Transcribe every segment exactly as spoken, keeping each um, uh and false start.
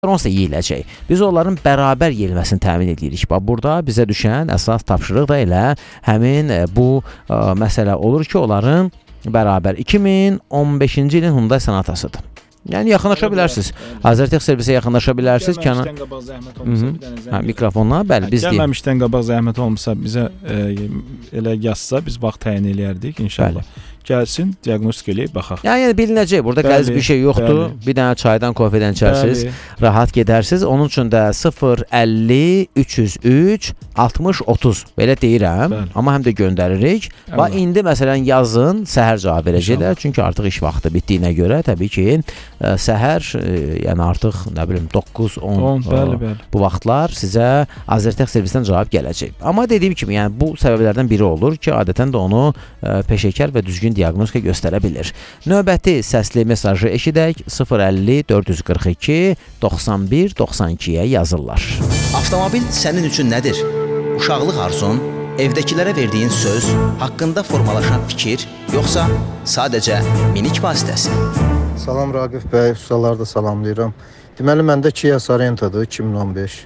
onsuz da yeyiləcək. Biz onların bərabər yeyilməsini təmin edirik. Bax, burada bizə düşən əsas tapşırıq da elə həmin bu ə, məsələ olur ki, onların bərabər iki min on beşinci ilin Hyundai Sonatasıdır. Yəni yaxınlaşa bilərsiniz. Azərtex servisə yaxınlaşa bilərsiniz. Gəlməmişdən qabaq zəhmət olmasa bir dənə zəhmət. Hə, mikrofonla, bəli, biz deyək. Gəlməmişdən qabaq zəhmət olmasa bizə e, elə yazsa biz vaxt təyin eləyərdik inşallah. Bəli. Gəlsin, diaqnostik eləyib baxaq. Yəni, yəni bilinəcək. Burada qəliz bir şey yoxdur. Bəli. Bir dənə çaydan, kofedən içərsiniz. Bəli. Rahat gedərsiniz. Onun üçün də sıfır əlli üç yüz üç altmış otuz belə deyirəm. Bəli. Amma həm də göndəririk. Və indi məsələn yazın, səhər cavab verəcəklər. Çünki artıq iş vaxtı bitdiyinə görə təbii ki, ə, səhər, ə, yəni artıq nə bilim doqquz on bu vaxtlar sizə Azərtex servisdən cavab gələcək. Amma dediyim kimi, yəni bu səbəblərdən biri olur ki, adətən də onu ə, peşəkar və düzgün diaqnostika göstərə bilir. Növbəti səsli mesajı eşidək sıfır əlli dörd yüz qırx iki doxsan bir doxsan ikiyə yazırlar. Avtomobil sənin üçün nədir? Uşaqlıq arzun, evdəkilərə verdiyin söz, haqqında formalaşan fikir, yoxsa sadəcə minik vasitəsi? Salam Raqif bəy, ustaları da salamlayıram. Deməli, məndə Kia Sorento-dur, iki min on beş.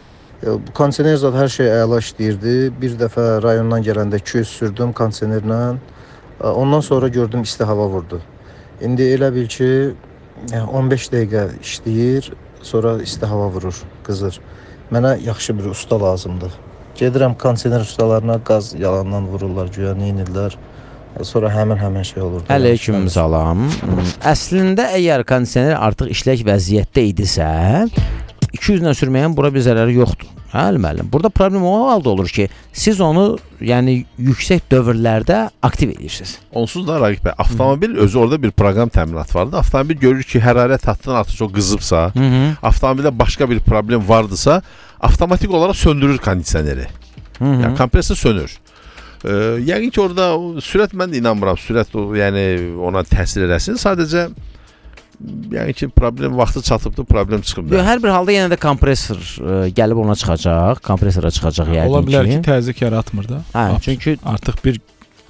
Bu kondisioner zat hər şey əla işləyirdi. Bir dəfə rayondan gələndə iki yüz sürdüm kondisionerlə. Ondan sonra gördüm isti hava vurdu. İndi elə bil ki on beş dəqiqə işləyir, sonra isti hava vurur, qızır. Mənə yaxşı bir usta lazımdır. Gedirəm kondisioner ustalarına, qaz yalandan vururlar, güya neynirlər. Sonra həmin-həmin şey olur. Əleyküm salam. Əslində əgər kondisioner artıq işlək vəziyyətdə idisə, iki yüzlə sürməyin bura bir zərəri yoxdur. Hə, müəllim. Burada problem o halda olur ki, siz onu yəni yüksək dövrlərdə aktiv edirsiniz. Onsuz da Raqif bəy, avtomobil özü orada bir proqram təminatı vardı. Avtomobil görür ki, hərarət hattından artıq çox qızıbsa, Hı -hı. avtomobildə başqa bir problem vardısa, avtomatik olaraq söndürür kondisioneri. Hı -hı. Yəni kompresor sönür. Ee, yəqin ki, orada sürət mən də inanmıram, sürət o, yəni ona təsir eləsin. Sadəcə yəni ki, problem vaxtı çatıbdır, problem çıxıbdır. Yox, hər bir halda yenə də kompresor ə, gəlib ona çıxacaq, kompresora çıxacaq yəqin ki. Ola bilər ki, təzyiq yaratmır da. Hə, çünki artıq bir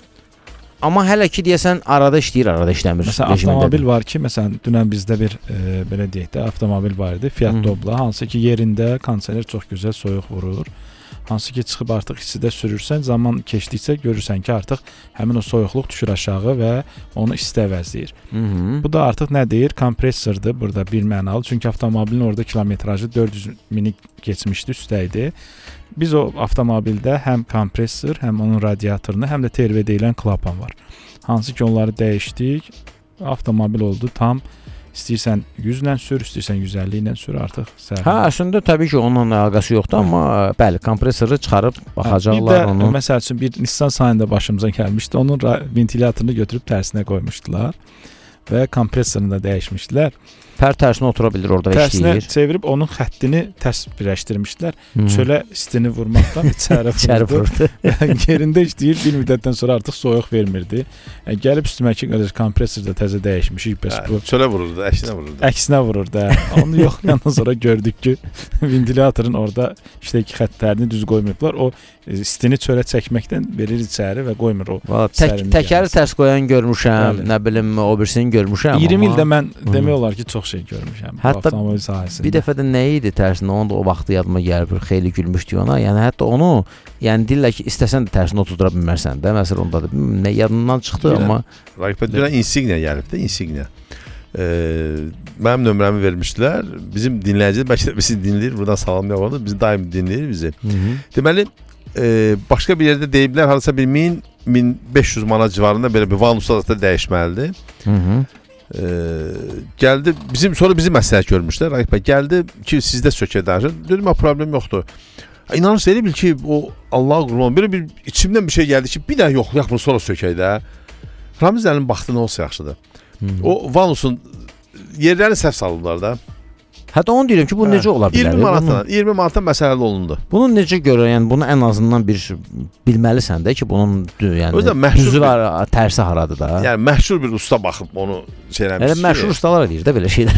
amma hələ ki deyəsən arada işləyir, arada işləmir. Məsələn, avtomobil var ki, məsələn, dünən bizdə bir e, belə deyək də, avtomobil var idi, Fiat Hı. Doblo, hansı ki, yerində kondisioner çox gözəl soyuq vurur. Hansı ki, çıxıb artıq istidə sürürsən, zaman keçdikcə görürsən ki, artıq həmin o soyuqluq düşür aşağı və onu isti əvəzləyir. Hı -hı. Bu da artıq nə deyir? Kompresordur burada bir mənalı. Çünki avtomobilin orada kilometrajı dörd yüz mini keçmişdi, üstə idi. Biz o avtomobildə həm kompresor, həm onun radiatorunu, həm də T R V deyilən klapan var. Hansı ki, onları dəyişdik. Avtomobil oldu tam. İstəyirsən yüz ilə sür, istəyirsən yüz əlli ilə sür artıq. Səhər. Hə, əslində təbii ki, onun əlaqəsi yoxdur, hə. Amma bəli, kompresoru çıxarıb baxacaqlar hə, onu. Bir də məsəl üçün bir Nissan Sanya'da başımıza gəlmişdi. Onun ventilatorunu götürüb tərsinə qoymuşdular və kompresorunu da dəyişmişdilər. Pər tərsinə otura bilir, orada tərsinə işləyir. Tərsinə çevirib onun xəttini tərs birləşdirmişlər. Hı. Çölə istini vurmaqdan içəri vurdu. Yəni, yerində işləyir, bir müddətdən sonra artıq soyuq vermirdi. Yəni, gəlib üstüməki qədər kompresor da təzə dəyişmişik. Yəni, çölə vururdu, əksinə vururdu. Əksinə vururdu. Onu yoxlayandan sonra gördük ki, ventilatorun orada işdəki xəttlərini düz qoymayıblar. O istini çölə çəkməkdən verir içəri və qoymur o. Tək, təkəri tərs qoyan görmüşəm, Bəli. nə bilim o birisini görmüşəm. iyirmi ildə mən demək olar ki, çox şey görmüşəm. Hətta avtomobil sahəsində. Bir dəfə də nə idi tərsində, onu da o vaxtı yadıma gəlib, xeyli gülmüşdük ona. Yəni hətta onu, yəni deyirlər ki, istəsən də tərsində otuzdura bilmərsən də. Məsələn, onda da nə yadından çıxdı, Bilən, amma Raqif bəy, dünən Insignia gəlib də, Insignia. Ee, mənim nömrəmi vermişdilər. Bizim dinləyicilər bəlkə də bizi dinləyir. Buradan salamlayaq onu. Biz daim dinləyir bizi. Hı -hı. Deməli, e, başqa bir yerdə deyiblər, harasa bir min min beş yüz manat civarında belə bir van ustası dəyişməlidir. Hı -hı. Ee, gəldi bizim sonra bizi məsləhət görmüşlər. Raqif bəy gəldi ki, sizdə sökə danışır. Dedim, ha, problem yoxdur. İnanırsınız elə bil ki, o Allah qurban bir bir içimdən bir şey gəldi ki, bir də yoxlayaq bunu sonra sökək də. Ramiz əlinin baxdı nə olsa yaxşıdır. Hı -hı. O vanusun yerlərini səhv salırlar da. Hətta onu deyirəm ki, bu hə. necə ola bilər? iyirmi manatdan, iyirmi manatdan məsələli olundu. Bunu necə görə, yəni bunu ən azından bir bilməlisən də ki, bunun yəni düzü var, tərsi haradır da. Yəni məşhur bir usta baxıb onu şey eləmiş. Elə məşhur ustalar deyir də belə şeylər.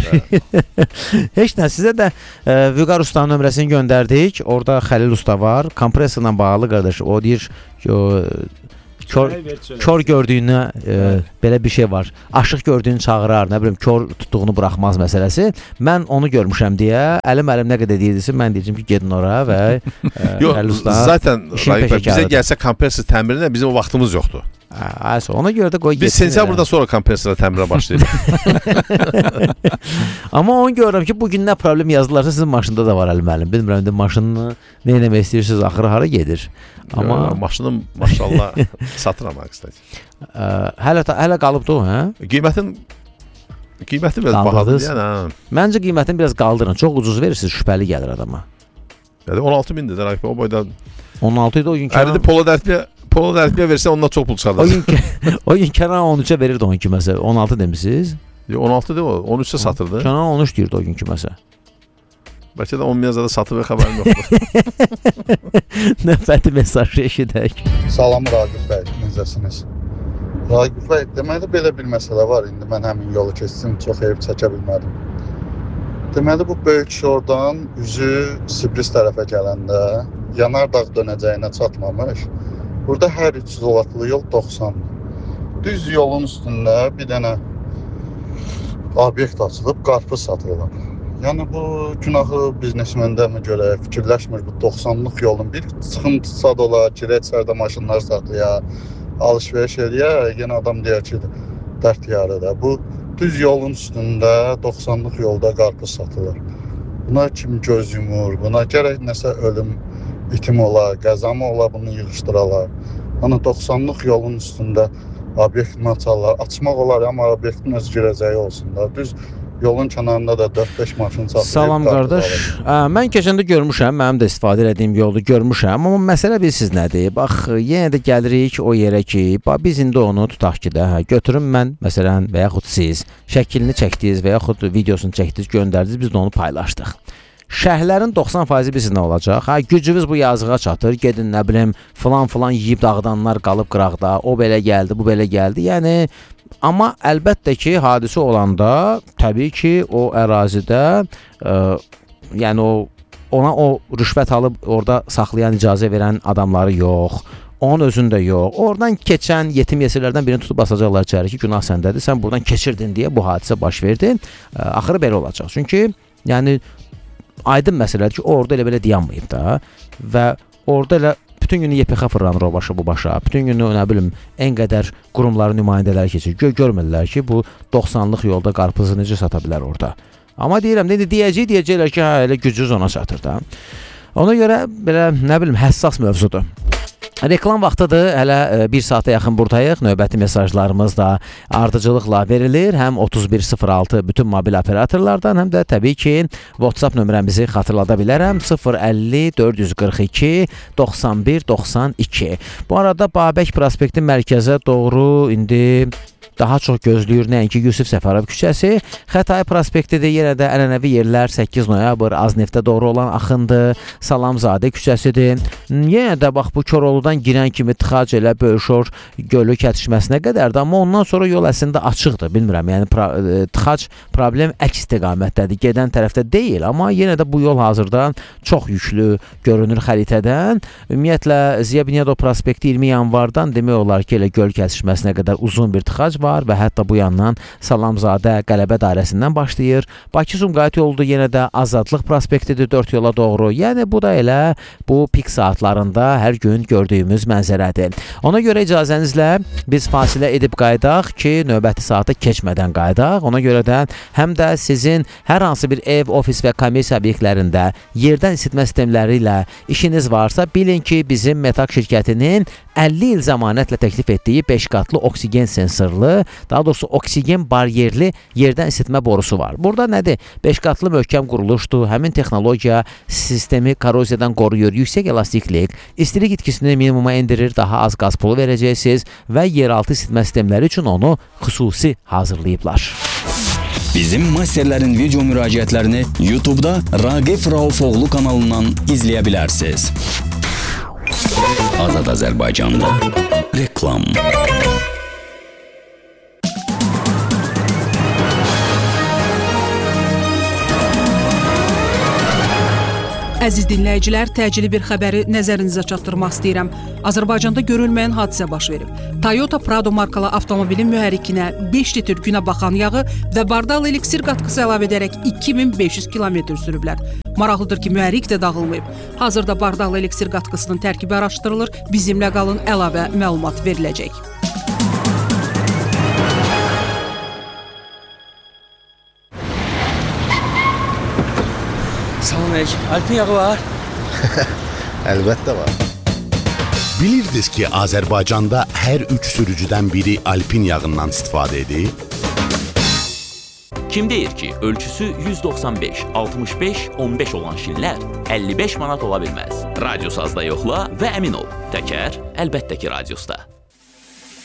Heç nə, sizə də e, Vüqar ustanın nömrəsini göndərdik. Orada Xəlil usta var. Kompresorla bağlı qardaş. O deyir ki, o Kör, kör gördüyünə e, belə bir şey var. Aşıq gördüyünü çağırar, nə bilim, kör tutduğunu buraxmaz məsələsi. Mən onu görmüşəm deyə əlim əlim nə qədər deyirdisə, mən deyəcəm ki, gedin ora və e, yox, zaten bizə gəlsə kompresor təmirinə bizim o vaxtımız yoxdur. Hə, ona görə də qoy getsin. Biz sentyabrdan sonra kompresorla təmirə başlayırıq. Amma onu görürəm ki, bugün nə problem yazdılarsa sizin maşında da var əlim əlim. Bilmirəm, də maşını nə eləmək istəyirsiniz, axırı hara gedir. Amma yo, maşınım maşallah satıram hakikaten. Hələ hələ qalıbdı o, hə? Qiymətin qiyməti biraz bahadır yəni, hə. Məncə qiymətini biraz qaldırın. Çox ucuz verirsiniz, şübhəli gəlir adama. Yəni on altı mindir də o boyda. on altı idi o gün. Əridi polo dərtliyə Polo dərtliyə versə ondan çox pul çıxarlar. O gün o gün Kənan on üçə verirdi on iki məsəl. on altı demisiniz? Yox, on altı deyil o. on üçə satırdı. Kənan on üç deyirdi o günkü məsəl. Bəlkə də on min zədə satıb və xəbərim yoxdur. Növbəti mesajı eşidək. Salam Raqif bəy, necəsiniz? Raqif bəy, deməli belə bir məsələ var. İndi mən həmin yolu keçdim, çox heyif çəkə bilmədim. Deməli bu böyük şordan üzü Sibris tərəfə gələndə Yanardağ dönəcəyinə çatmamış. Burada hər üç zolaqlı yol doxsandır. Düz yolun üstündə bir dənə obyekt açılıb, qarpız satılır. Yəni bu günahı biznesməndə mi görə fikirləşmir bu doxsanlıq yolun bir çıxıntısa da ola, girək içəridə maşınlar saxlaya, alış-veriş eləyə, yenə adam deyər ki, dərd yarıda. Bu düz yolun üstündə doxsanlıq yolda qarpız satılır. Buna kim göz yumur, buna gərək nəsə ölüm itim ola, qəza mı ola, bunu yığışdıralar. Hani doxsanlıq yolun üstündə obyektini açarlar. Açmaq olar, amma obyektin öz girəcəyi olsun da. Düz yolun kənarında da dörd beş maşın saxlayıb. Salam qardaş. Ə, mən keçəndə görmüşəm, mənim də istifadə etdiyim yolu görmüşəm. Amma məsələ bilirsiniz nədir? Bax, yenə də gəlirik o yerə ki, bax, biz indi onu tutaq ki də, hə, götürün mən, məsələn, və yaxud siz şəklini çəkdiniz və yaxud videosunu çəkdiniz, göndərdiniz, biz də onu paylaşdıq. Şəhərlərin doxsan faizi bizim nə olacaq? Ha, gücünüz bu yazığa çatır. Gedin, nə bilim, falan falan yeyib dağıdanlar qalıb qıraqda. O belə gəldi, bu belə gəldi. Yəni, amma əlbəttə ki, hadisə olanda təbii ki, o ərazidə ə, yəni o ona o rüşvət alıb orada saxlayan, icazə verən adamları yox. Onun özündə yox. Oradan keçən yetim yesirlərdən birini tutub basacaqlar içəri ki, günah səndədir. Sən buradan keçirdin deyə bu hadisə baş verdi. Ə, axırı belə olacaq. Çünki yəni aydın məsələdir ki, orada elə belə dayanmayıb da və orada elə bütün günü Y P X fırlanır o başa bu başa. Bütün günü nə bilim ən qədər qurumların nümayəndələri keçir. Gör görmürlər ki, bu doxsanlıq yolda qarpızı necə sata bilər orada. Amma deyirəm, nə deyəcək, deyəcəklər ki, hə, elə gücüz ona çatır da. Ona görə belə nə bilim həssas mövzudur. Reklam vaxtıdır, hələ bir saata yaxın buradayıq. Növbəti mesajlarımız da ardıcılıqla verilir. Həm otuz bir sıfır altı bütün mobil operatorlardan, həm də təbii ki, WhatsApp nömrəmizi xatırlada bilərəm. sıfır əlli dörd yüz qırx iki doxsan bir doxsan iki. Bu arada Babək prospekti mərkəzə doğru indi daha çox gözləyir nəinki Yusif Səfərov küçəsi. Xətai prospektidir, yenə də ənənəvi yerlər səkkiz noyabr Azneftə doğru olan axındır. Salamzadə küçəsidir. Yenə də bax bu Koroğludan girən kimi tıxac elə Böyüşor gölü kəsişməsinə qədərdir, amma ondan sonra yol əslində açıqdır. Bilmirəm, yəni pra tıxac problem əks istiqamətdədir, gedən tərəfdə deyil, amma yenə də bu yol hazırda çox yüklü görünür xəritədən. Ümumiyyətlə Ziya Bünyadov prospekti iyirmi yanvardan demək olar ki, elə göl kəsişməsinə qədər uzun bir tıxac var və hətta bu yandan Salamzadə Qələbə dairəsindən başlayır. Bakı-Sumqayıt yoludur, yenə də Azadlıq prospektidir dörd yola doğru. Yəni bu da elə bu pik saatlarında hər gün gördüyümüz mənzərədir. Ona görə icazənizlə biz fasilə edib qaydaq ki, növbəti saata keçmədən qaydaq. Ona görə də həm də sizin hər hansı bir ev, ofis və kommersiya obyektlərində yerdən isitmə sistemləri ilə işiniz varsa, bilin ki, bizim Metak şirkətinin əlli il zəmanətlə təklif etdiyi beş qatlı oksigen sensorlu, daha doğrusu oksigen baryerli yerdən isitmə borusu var. Burada nədir? beş qatlı möhkəm quruluşdur. Həmin texnologiya sistemi korroziyadan qoruyur. Yüksək elastiklik, istilik itkisini minimuma endirir, daha az qaz pulu verəcəksiniz və yeraltı isitmə sistemləri üçün onu xüsusi hazırlayıblar. Bizim masterlərin video müraciətlərini YouTube'da Raqif Raufoğlu kanalından izləyə bilərsiniz. Azad Azərbaycanda reklam. Əziz dinləyicilər, təcili bir xəbəri nəzərinizə çatdırmaq istəyirəm. Azərbaycanda görülməyən hadisə baş verib. Toyota Prado markalı avtomobilin mühərrikinə beş litr günə baxan yağı və bardal eliksir qatqısı əlavə edərək iki min beş yüz kilometr sürüblər. Maraqlıdır ki, mühərrik də dağılmayıb. Hazırda bardal eliksir qatqısının tərkibi araşdırılır. Bizimlə qalın, əlavə məlumat veriləcək. Salam əleykum. Alpin yağı var? Əlbəttə var. Bilirdiniz ki, Azərbaycanda hər üç sürücüdən biri Alpin yağından istifadə edir? Kim deyir ki, ölçüsü yüz doxsan beş, altmış beş, on beş olan şinlər əlli beş manat ola bilməz? Radiosazda yoxla və əmin ol, təkər əlbəttə ki, radiosda.